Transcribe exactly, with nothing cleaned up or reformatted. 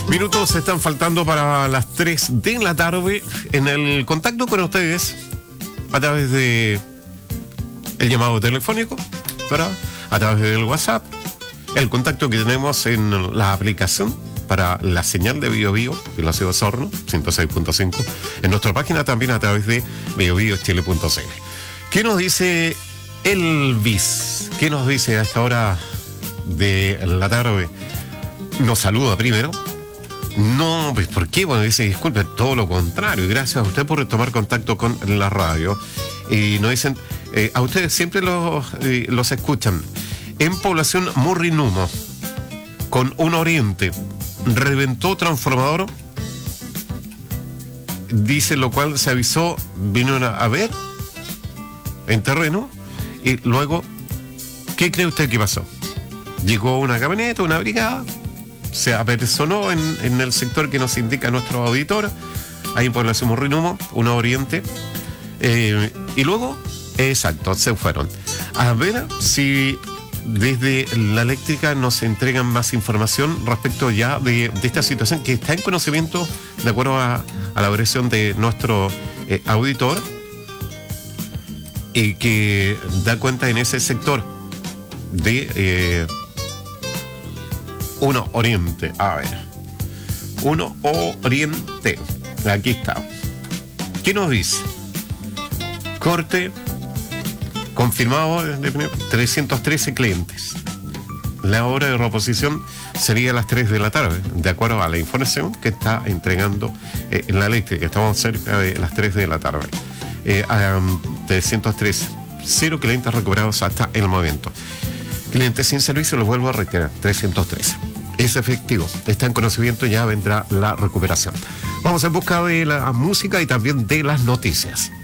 Minutos están faltando para las tres de la tarde. En el contacto con ustedes a través de el llamado telefónico, ¿verdad? A través del WhatsApp, el contacto que tenemos en la aplicación para la señal de Bio Bio, de la ciudad de Osorno, ciento seis punto cinco, en nuestra página también a través de bio bio chile punto c l. ¿Qué nos dice Elvis? ¿Qué nos dice a esta hora de la tarde? Nos saluda primero. No, pues ¿por qué? Bueno, dice, disculpe, todo lo contrario. Gracias a usted por tomar contacto con la radio. Y nos dicen, eh, a ustedes siempre los, eh, los escuchan. En población Murrinumo, con un oriente, reventó transformador. Dice, lo cual se avisó, vinieron a ver en terreno. Y luego, ¿qué cree usted que pasó? Llegó una camioneta, una brigada, se apersonó en, en el sector que nos indica nuestro auditor, ahí en población Murrinumo, una oriente, eh, y luego, exacto, se fueron. A ver si desde la eléctrica nos entregan más información respecto ya de, de esta situación que está en conocimiento de acuerdo a, a la versión de nuestro eh, auditor, y que da cuenta en ese sector de eh, uno oriente. A ver, uno oriente, aquí está. ¿Qué nos dice? Corte confirmado de trescientos trece clientes. La hora de reposición sería a las tres de la tarde, de acuerdo a la información que está entregando eh, en la eléctrica. Estamos cerca de las tres de la tarde. Eh, um, trescientos trece, cero clientes recuperados hasta el momento. Clientes sin servicio, los vuelvo a reiterar, trescientos trece. Es efectivo, está en conocimiento, ya vendrá la recuperación. Vamos en busca de la música y también de las noticias.